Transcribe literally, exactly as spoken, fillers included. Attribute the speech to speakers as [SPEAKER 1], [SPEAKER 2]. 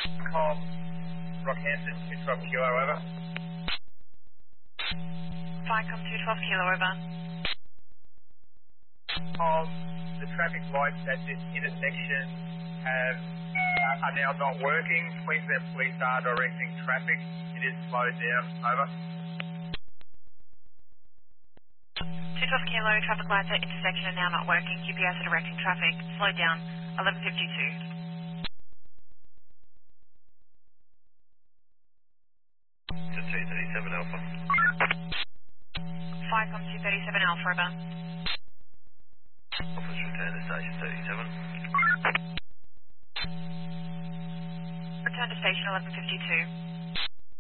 [SPEAKER 1] Com, Rockhampton, two twelve kilo, over.
[SPEAKER 2] Vicom two twelve kilo, over.
[SPEAKER 1] Com, the traffic lights at this intersection have uh, are now not working. Queensland Police are directing traffic. It is slowed down, over.
[SPEAKER 2] two twelve kilo, traffic lights at intersection are now not working. Q P S are directing traffic. Slow down. eleven fifty-two.
[SPEAKER 3] To two thirty-seven Alpha.
[SPEAKER 2] Vicom two thirty-seven Alpha, over.
[SPEAKER 3] Office return to station thirty-seven.
[SPEAKER 2] Return to station eleven fifty-two.